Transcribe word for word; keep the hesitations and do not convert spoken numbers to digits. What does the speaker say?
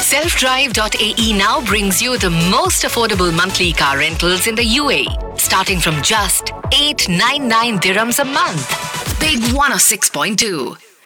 self drive dot a e now brings you the most affordable monthly car rentals in the U A E, starting from just eight hundred ninety-nine dirhams a month. Big one oh six point two.